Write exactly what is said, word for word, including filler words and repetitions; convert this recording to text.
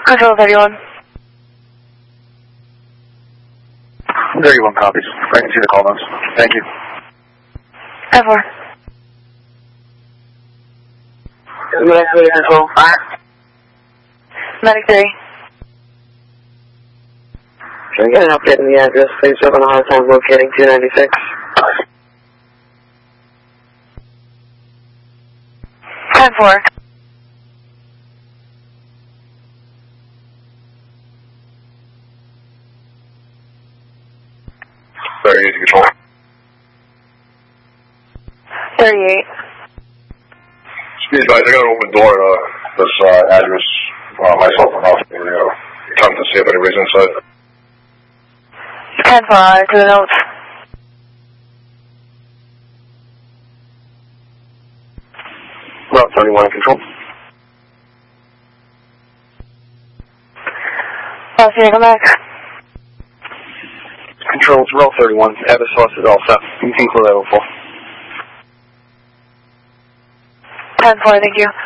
Control thirty-one. thirty-one copies. I can see the call notes. Thank you. ten four. Medic three, control five. Medic three. Can I get an update on the address, please? We're having a hard time locating two ninety-six. ten four. thirty-eight to control. thirty-eight. Speed advice, I got an open door at uh, this uh, address. Uh, myself and off. You know, come to see if anybody's inside. ten four, to the notes. Route thirty-one in control. I'll see you come back. Control, it's Route thirty-one. Abbott Sauce is all set. You can clear that over. ten four, thank you.